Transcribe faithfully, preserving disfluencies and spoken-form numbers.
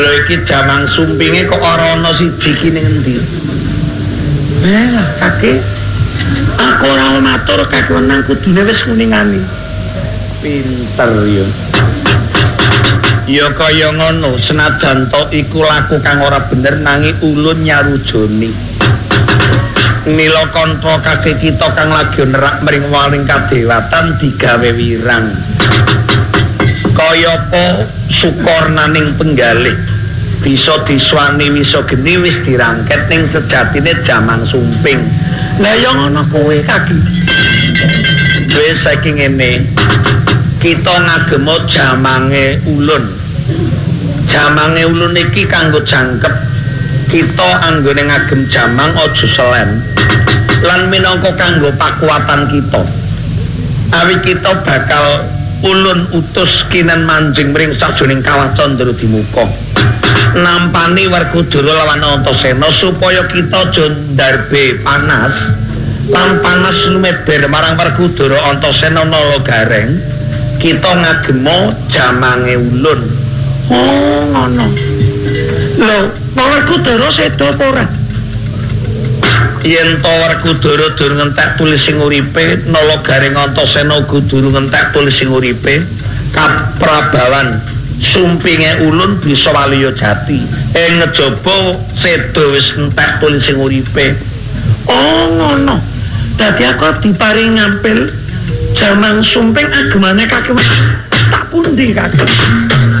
Lho iki jamang sumpinge kok ora ana siji ki ning endi? Eh lah kakek. Aku ora matur kakek nang kudune wis kuningane. Pinter ya. Ya kaya ngono, senajan to iku laku kang ora bener nanging ulun nyarujoni. Nilakanta kakek kita kang lagi nerak mring waling kadewatan digawe wirang. Kaya apa sukornaning penggalih bisa diswani wisa geni wis dirangket ning sejatine jamang sumping. Lah ya ngono kuwi kaki. Wis saking ngene kita ngagemo jamange ulun. Jamange ulun iki kanggo jangkep. Kita anggone ngagem jamang aja selen. Lan minangka kanggo pakuatan kita. Awi kita bakal ulun utus kinan manjing mring sajroning kawah Candra Dimuka. Nampani Werkudara lawan Antasena supaya kita aja ndarbe panas. Lan panas lumeber marang Werkudara Antasena nala gareng. Kita ngagemo jamange ulun. Oh, ngono. Lho, Werkudara sedo apa ora? Yen to Werkudara durung entek tulis sing uripe, nala gareng Antasena uga durung entek tulis sing uripe, kaprabawan sumpinge ulun bisa waliya jati. Ing ngejaba sedo wis entek tulis sing uripe. Oh, ngono. Dadi aku diparing ngampil jamang sumping agemane kakek tak pundi kakek.